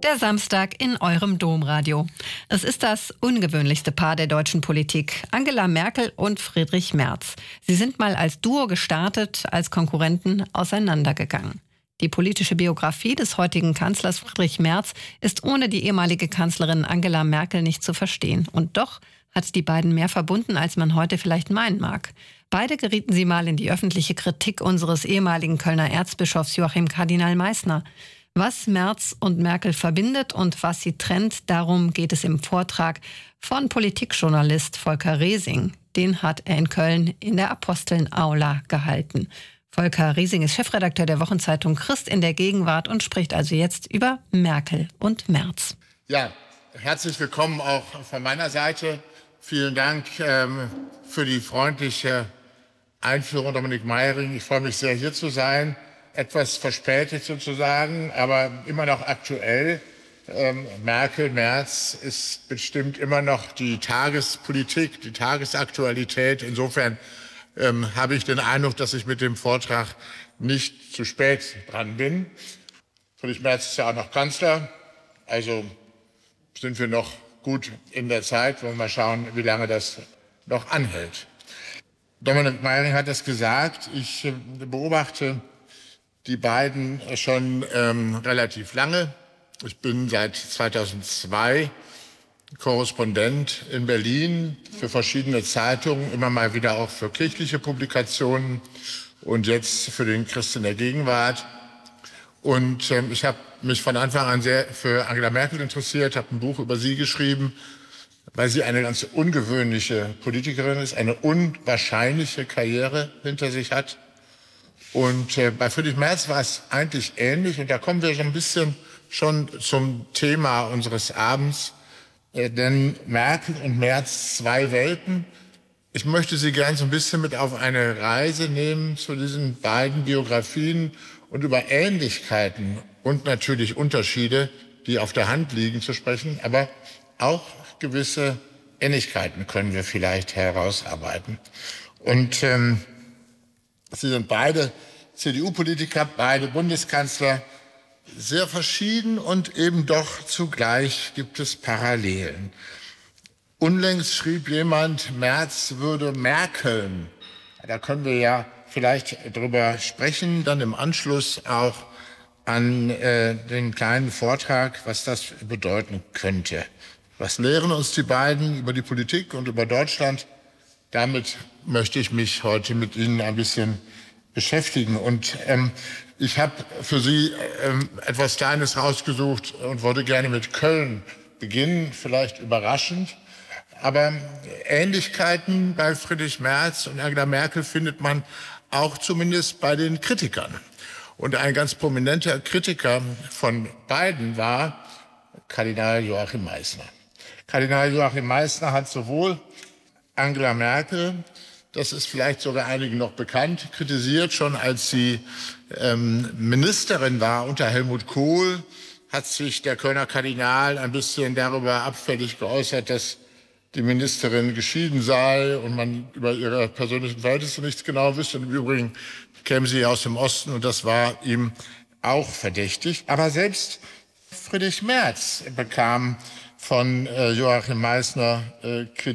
Der Samstag in eurem Domradio. Es ist das ungewöhnlichste Paar der deutschen Politik, Angela Merkel und Friedrich Merz. Sie sind mal als Duo gestartet, als Konkurrenten auseinandergegangen. Die politische Biografie des heutigen Kanzlers Friedrich Merz ist ohne die ehemalige Kanzlerin Angela Merkel nicht zu verstehen. Und doch hat die beiden mehr verbunden, als man heute vielleicht meinen mag. Beide gerieten sie mal in die öffentliche Kritik unseres ehemaligen Kölner Erzbischofs Joachim Kardinal Meissner. Was Merz und Merkel verbindet und was sie trennt, darum geht es im Vortrag von Politikjournalist Volker Resing. Den hat er in Köln in der Aposteln-Aula gehalten. Volker Resing ist Chefredakteur der Wochenzeitung Christ in der Gegenwart und spricht also jetzt über Merkel und Merz. Ja, herzlich willkommen auch von meiner Seite. Vielen Dank für die freundliche Einführung, Dominik Meiring. Ich freue mich sehr, hier zu sein. Etwas verspätet sozusagen, aber immer noch aktuell. Merkel, Merz ist bestimmt immer noch die Tagespolitik, die Tagesaktualität. Insofern habe ich den Eindruck, dass ich mit dem Vortrag nicht zu spät dran bin. Friedrich Merz ist ja auch noch Kanzler, also sind wir noch gut in der Zeit. Wollen wir mal schauen, wie lange das noch anhält. Dominik Meiring hat es gesagt, ich beobachte die beiden schon relativ lange. Ich bin seit 2002 Korrespondent in Berlin für verschiedene Zeitungen, immer mal wieder auch für kirchliche Publikationen und jetzt für den Christ in der Gegenwart. Und ich habe mich von Anfang an sehr für Angela Merkel interessiert, habe ein Buch über sie geschrieben, weil sie eine ganz ungewöhnliche Politikerin ist, eine unwahrscheinliche Karriere hinter sich hat. Und bei Friedrich Merz war es eigentlich ähnlich. Und da kommen wir so ein bisschen schon zum Thema unseres Abends. Denn Merkel und Merz, zwei Welten. Ich möchte Sie gern so ein bisschen mit auf eine Reise nehmen zu diesen beiden Biografien und über Ähnlichkeiten und natürlich Unterschiede, die auf der Hand liegen, zu sprechen. Aber auch gewisse Ähnlichkeiten können wir vielleicht herausarbeiten. Und Sie sind beide CDU-Politiker, beide Bundeskanzler, sehr verschieden und eben doch zugleich gibt es Parallelen. Unlängst schrieb jemand, Merz würde merkeln. Da können wir ja vielleicht drüber sprechen, dann im Anschluss auch an den kleinen Vortrag, was das bedeuten könnte. Was lehren uns die beiden über die Politik und über Deutschland? Damit möchte ich mich heute mit Ihnen ein bisschen beschäftigen. Und ich habe für Sie etwas Kleines rausgesucht und wollte gerne mit Köln beginnen, vielleicht überraschend. Aber Ähnlichkeiten bei Friedrich Merz und Angela Merkel findet man auch zumindest bei den Kritikern. Und ein ganz prominenter Kritiker von beiden war Kardinal Joachim Meissner. Kardinal Joachim Meissner hat sowohl Angela Merkel, das ist vielleicht sogar einigen noch bekannt, kritisiert. Schon als sie Ministerin war unter Helmut Kohl, hat sich der Kölner Kardinal ein bisschen darüber abfällig geäußert, dass die Ministerin geschieden sei und man über ihre persönlichen Verhältnisse nichts genau wüsste. Und im Übrigen käme sie aus dem Osten und das war ihm auch verdächtig. Aber selbst Friedrich Merz bekam von Joachim Meissner Kritik.